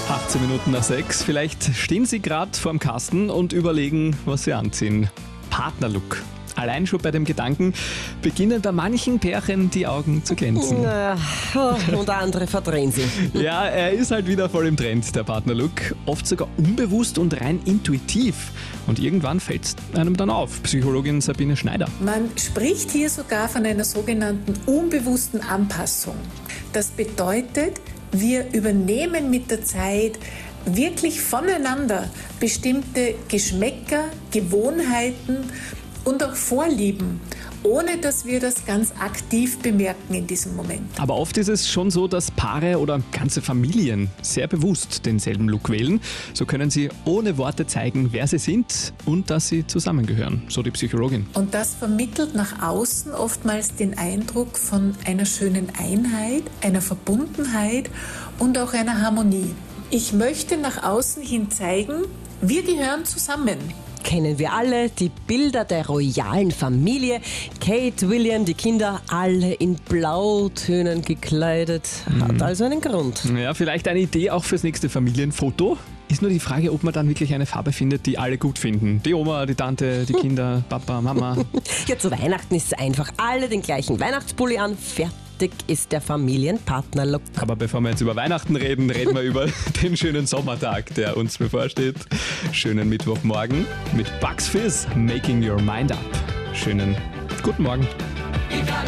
18 Minuten nach 6. Vielleicht stehen Sie gerade vorm Kasten und überlegen, was Sie anziehen. Partnerlook. Allein schon bei dem Gedanken beginnen bei manchen Pärchen die Augen zu glänzen. Und andere verdrehen sie. Ja, er ist halt wieder voll im Trend, der Partnerlook. Oft sogar unbewusst und rein intuitiv. Und irgendwann fällt es einem dann auf. Psychologin Sabine Schneider. Man spricht hier sogar von einer sogenannten unbewussten Anpassung. Das bedeutet, wir übernehmen mit der Zeit wirklich voneinander bestimmte Geschmäcker, Gewohnheiten und auch Vorlieben, ohne dass wir das ganz aktiv bemerken in diesem Moment. Aber oft ist es schon so, dass Paare oder ganze Familien sehr bewusst denselben Look wählen. So können sie ohne Worte zeigen, wer sie sind und dass sie zusammengehören, so die Psychologin. Und das vermittelt nach außen oftmals den Eindruck von einer schönen Einheit, einer Verbundenheit und auch einer Harmonie. Ich möchte nach außen hin zeigen, wir gehören zusammen. Kennen wir alle die Bilder der royalen Familie. Kate, William, die Kinder, alle in Blautönen gekleidet. Hat also einen Grund. Ja, vielleicht eine Idee auch fürs nächste Familienfoto. Ist nur die Frage, ob man dann wirklich eine Farbe findet, die alle gut finden. Die Oma, die Tante, die Kinder, Papa, Mama. Ja, zu Weihnachten ist es einfach. Alle den gleichen Weihnachtspulli an. Fertig ist der Familienpartnerlook. Aber bevor wir jetzt über Weihnachten reden, reden wir über den schönen Sommertag, der uns bevorsteht. Schönen Mittwochmorgen mit Bugs Fizz, Making Your Mind Up. Schönen guten Morgen. Egal